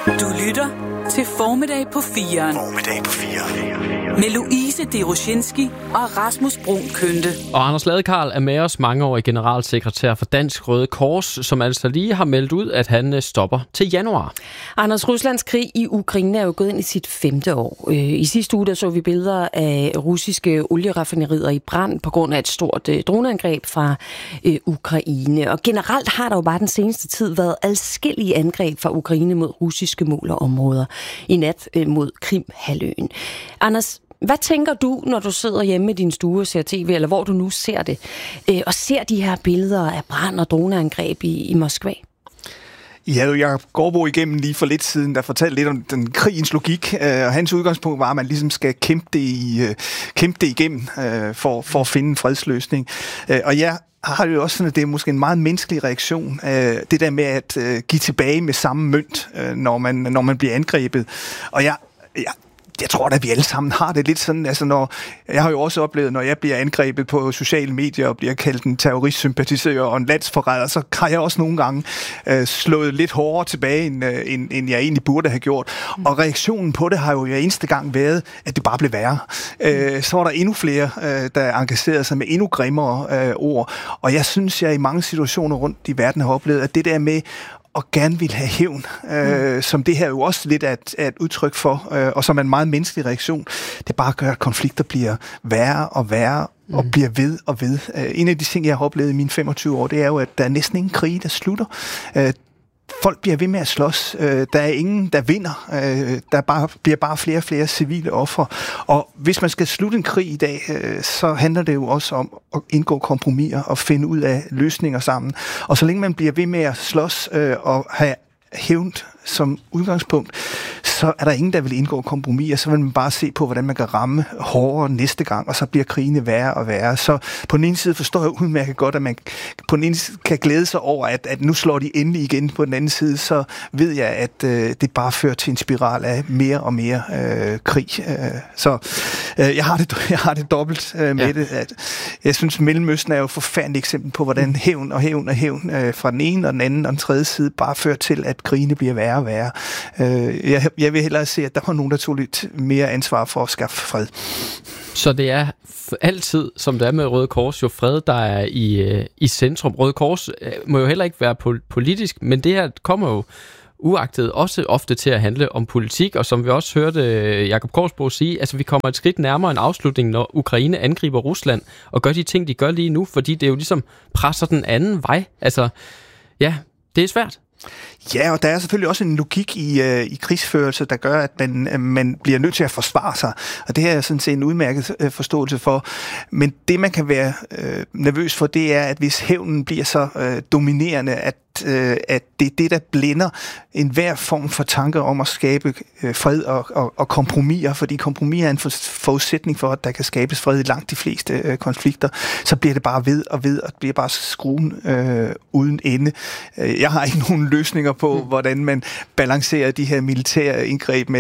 Du lytter til Formiddag på 4'eren. Formiddag på 4'eren. Med Louise Deroshinski og Rasmus Bruun Kønte. Og Anders Ladekarl er med os, mangeårig generalsekretær for Dansk Røde Kors, som altså lige har meldt ud, at han stopper til januar. Anders, Ruslands krig i Ukraine er jo gået ind i sit 5. år. I sidste uge der så vi billeder af russiske olieraffinerier i brand på grund af et stort droneangreb fra Ukraine. Og generelt har der jo bare den seneste tid været adskillige angreb fra Ukraine mod russiske mål og områder. I nat mod Krim-halvøen. Anders, hvad tænker du, når du sidder hjemme i din stue og ser tv, eller hvor du nu ser det, og ser de her billeder af brand og droneangreb i Moskva? Ja, Jacob Gaardbo igennem lige for lidt siden, der fortalte lidt om den krigens logik, og hans udgangspunkt var, at man ligesom skal kæmpe det igennem for at finde en fredsløsning. Og jeg har jo også sådan, at det er måske en meget menneskelig reaktion, det der med at give tilbage med samme mønt, når man bliver angrebet. Og jeg tror da, vi alle sammen har det lidt sådan, altså jeg har jo også oplevet, når jeg bliver angrebet på sociale medier og bliver kaldt en terroristsympatisør og en landsforræder, så har jeg også nogle gange slået lidt hårdere tilbage, end jeg egentlig burde have gjort. Og reaktionen på det har jo eneste gang været, at det bare blev værre. Så var der endnu flere, der engagerede sig med endnu grimmere ord. Og jeg synes, jeg i mange situationer rundt i verden har oplevet, at det der med og gerne vil have hævn, som det her jo også lidt er et udtryk for, og som er en meget menneskelig reaktion, det bare gør, at konflikter bliver værre og værre, og bliver ved og ved. En af de ting, jeg har oplevet i mine 25 år, det er jo, at der er næsten ingen krige, der slutter. Folk bliver ved med at slås. Der er ingen, der vinder. Der bliver bare flere og flere civile ofre. Og hvis man skal slutte en krig i dag, så handler det jo også om at indgå kompromiser og finde ud af løsninger sammen. Og så længe man bliver ved med at slås og have hævn som udgangspunkt, så er der ingen, der vil indgå kompromiser. Så vil man bare se på, hvordan man kan ramme hårdere næste gang, og så bliver krigene værre og værre. Så på den ene side forstår jeg udmærket godt, at man på den ene side kan glæde sig over, at nu slår de endelig igen. På den anden side, så ved jeg, at det bare fører til en spiral af mere og mere krig. Så jeg har det dobbelt med det. At jeg synes, Mellemøsten er jo et forfærdeligt eksempel på, hvordan hævn fra den ene og den anden og den tredje side bare fører til, at krigene bliver værre og værre. Jeg vil hellere se, at der var nogen, der tog lidt mere ansvar for at skaffe fred. Så det er altid, som det er med Røde Kors, jo fred, der er i centrum. Røde Kors må jo heller ikke være politisk, men det her kommer jo uagtet også ofte til at handle om politik, og som vi også hørte Jacob Gaardbo sige, altså vi kommer et skridt nærmere en afslutning, når Ukraine angriber Rusland og gør de ting, de gør lige nu, fordi det jo ligesom presser den anden vej. Altså, ja, det er svært. Ja, og der er selvfølgelig også en logik i krigsførelse, der gør, at man bliver nødt til at forsvare sig. Og det her er sådan set en udmærket forståelse for. Men det, man kan være nervøs for, det er, at hvis hævnen bliver så dominerende, at det er det, der blinder enhver form for tanke om at skabe fred og kompromiser, fordi kompromiser er en forudsætning for, at der kan skabes fred i langt de fleste konflikter, så bliver det bare ved, og det bliver bare skruen uden ende. Jeg har ikke nogen løsninger på, hvordan man balancerer de her militære indgreb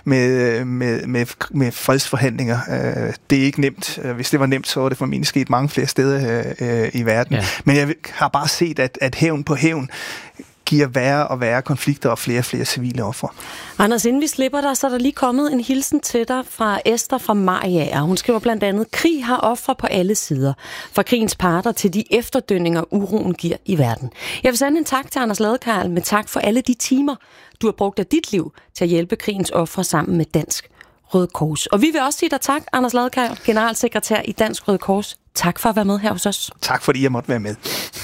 med fredsforhandlinger. Det er ikke nemt. Hvis det var nemt, så var det formentlig sket mange flere steder i verden. Ja. Men jeg har bare set, at hævn på hævn giver værre og værre konflikter og flere civile ofre. Anders, inden vi slipper dig, så er der lige kommet en hilsen til dig fra Esther fra Mariager. Hun skriver blandt andet, krig har ofre på alle sider. Fra krigens parter til de efterdønninger, uroen giver i verden. Jeg vil sende en tak til Anders Ladekarl med tak for alle de timer, du har brugt af dit liv til at hjælpe krigens ofre sammen med Dansk Røde Kors. Og vi vil også sige dig tak, Anders Ladekarl, generalsekretær i Dansk Røde Kors. Tak for at være med her hos os. Tak fordi jeg måtte være med.